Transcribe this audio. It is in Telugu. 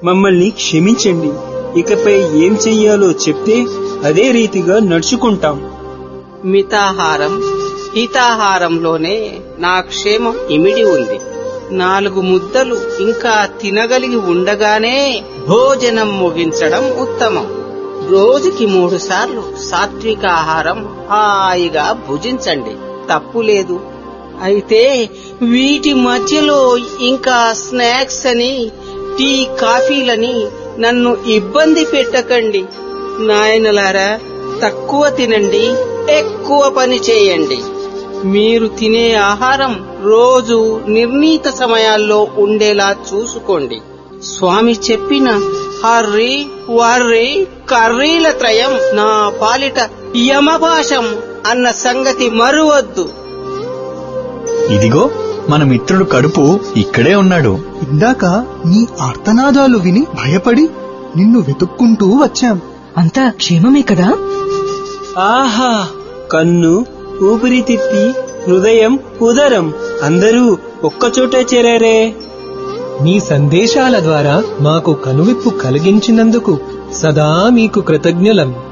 మమ్మల్ని క్షమించండి. ఇకపై ఏం చెయ్యాలో చెప్తే అదే రీతిగా నడుచుకుంటాం. మితాహారం హితాహారంలోనే నా క్షేమం ఇమిడి ఉంది. 4 ముద్దలు ఇంకా తినగలిగి ఉండగానే భోజనం ముగించడం ఉత్తమం. రోజుకి 3 సార్లు సాత్విక ఆహారం హాయిగా భుజించండి, తప్పులేదు. అయితే వీటి మధ్యలో ఇంకా స్నాక్స్ అని, టీ కాఫీలని నన్ను ఇబ్బంది పెట్టకండి. నాయనలారా, తక్కువ తినండి, ఎక్కువ పని చేయండి. మీరు తినే ఆహారం రోజు నిర్ణీత సమయాల్లో ఉండేలా చూసుకోండి. స్వామి చెప్పిన హర్రీ వర్రీ కర్రీల త్రయం నా పాలిట యమపాశం అన్న సంగతి మరువద్దు. ఇదిగో మన మిత్రుడు కడుపు ఇక్కడే ఉన్నాడు. ఇందాక నీ ఆర్తనాదాలు విని భయపడి నిన్ను వెతుక్కుంటూ వచ్చాం. అంతా క్షేమమే కదా? ఆహా, కన్ను, ఊపిరితిత్తి, హృదయం, ఉదరం అందరూ ఒక్కచోటే చేరారే. మీ సందేశాల ద్వారా మాకు కనువిప్పు కలిగించినందుకు సదా మీకు కృతజ్ఞులం.